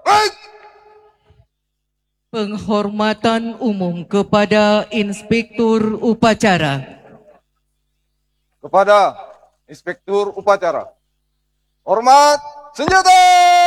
Baik. Penghormatan umum kepada Inspektur Upacara. Kepada Inspektur Upacara. Hormat senjata!